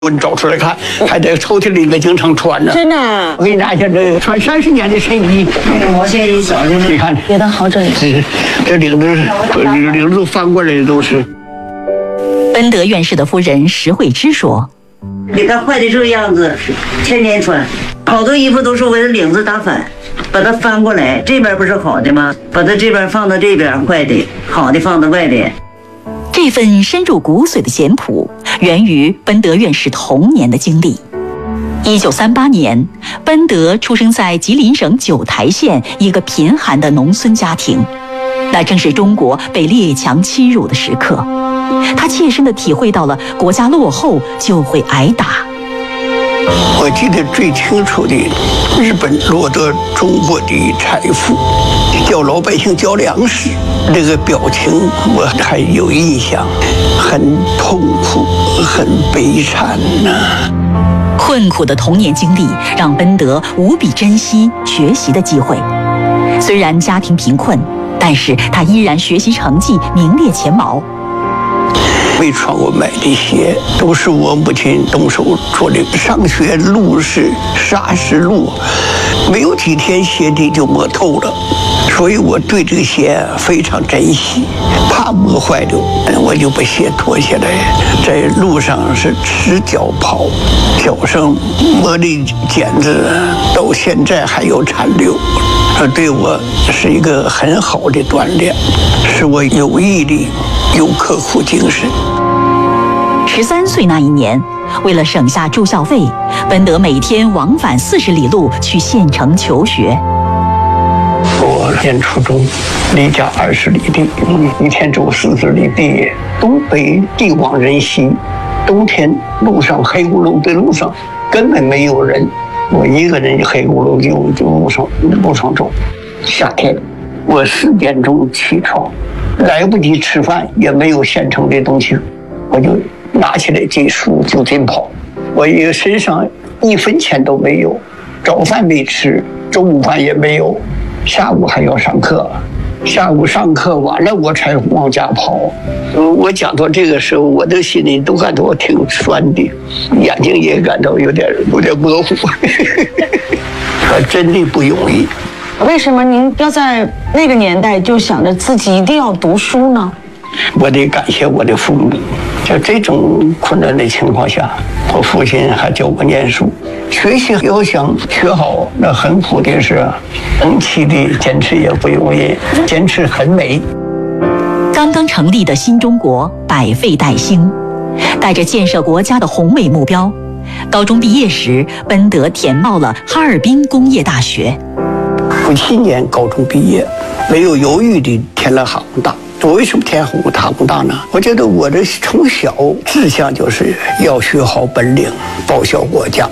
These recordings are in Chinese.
我你找出来看，还在抽屉里面经常穿着。 真的啊？ 我给你拿一下这穿30年的衬衣。 我现在一小子， 你看， 别的好整。 这领子都翻过来的都是。 奔德院士的夫人石慧芝说：“ 给他坏的这个样子，天天穿，好多衣服都是为了领子打反，把它翻过来，这边不是好的吗？把它这边放到这边，坏的，好的放到外边。” 这份深入骨髓的简朴，源于奔德院士童年的经历。1938年，奔德出生在吉林省九台县一个贫寒的农村家庭，那正是中国被列强欺辱的时刻。他切身地体会到了国家落后就会挨打。 我记得最清楚的，日本夺得中国的财富，叫老百姓交粮食，这个表情我还有印象，很痛苦，很悲惨呐。 困苦的童年经历让奔德无比珍惜学习的机会。虽然家庭贫困，但是他依然学习成绩名列前茅。 没穿过买的鞋，都是我母亲动手做的。上学路是砂石路，没有几天鞋底就磨透了，所以我对这个鞋非常珍惜，怕磨坏了，我就把鞋脱下来，在路上是赤脚跑，脚上磨的茧子到现在还有残留，这对我是一个很好的锻炼，使我有毅力，有刻苦精神。 13岁那一年，为了省下住校费，奔德每天往返40里路去县城求学。 我念初中，离家20里地，一天走40里地。东北地广人稀，冬天路上黑咕隆的路上根本没有人，我一个人黑咕隆就路上走。夏天我4点钟起床，来不及吃饭，也没有现成的东西，我就拿起来这书就真跑。我一个身上1分钱都没有，早饭没吃，中午饭也没有，下午还要上课，下午上课完了我才往家跑。我讲到这个时候，我的心里都感到我挺酸的，眼睛也感到有点模糊。真的不容易。 为什么您要在那个年代就想着自己一定要读书呢？ 我得感谢我的父母，在这种困难的情况下，我父亲还教我念书。学习要想学好，那很苦的事，长期的坚持也不容易，坚持很美。 刚刚成立的新中国百废待兴，带着建设国家的宏伟目标，高中毕业时，奔德填报了哈尔滨工业大学。 57年高中毕业，没有犹豫地填了哈工大。我为什么填哈工大呢？我觉得我的从小志向就是要学好本领，报效国家。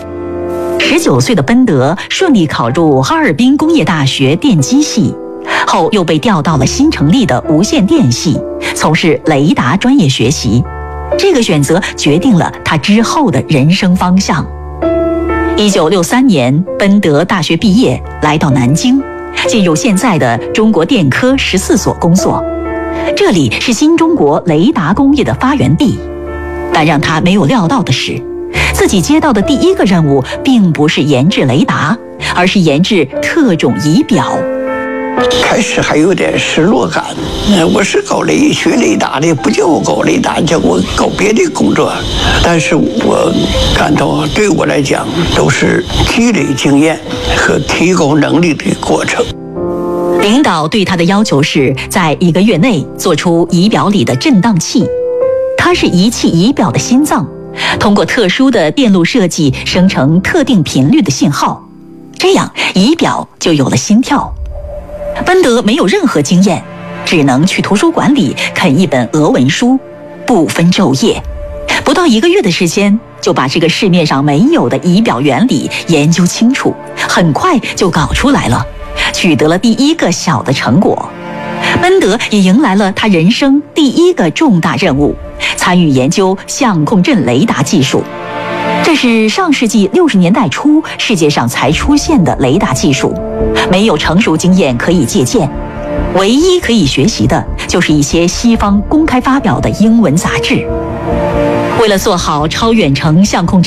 19岁的奔德顺利考入哈尔滨工业大学电机系，后又被调到了新成立的无线电系，从事雷达专业学习。这个选择决定了他之后的人生方向。1963年，奔德大学毕业，来到南京，进入现在的中国电科14所工作。这里是新中国雷达工业的发源地。但让他没有料到的是，自己接到的第一个任务并不是研制雷达，而是研制特种仪表。 开始还有点失落感，我是学雷达的，不叫我搞雷达，叫我搞别的工作。但是我感到对我来讲都是积累经验和提高能力的过程。 领导对他的要求是在1个月内做出仪表里的振荡器，它是仪器仪表的心脏，通过特殊的电路设计生成特定频率的信号，这样仪表就有了心跳。奔德没有任何经验，只能去图书馆里啃一本俄文书，不分昼夜。不到1个月的时间，就把这个市面上没有的仪表原理研究清楚，很快就搞出来了，取得了第一个小的成果。奔德也迎来了他人生第一个重大任务，参与研究相控阵雷达技术。这是上世纪60年代初世界上才出现的雷达技术，没有成熟经验可以借鉴，唯一可以学习的就是一些西方公开发表的英文杂志。 为了做好超远程相控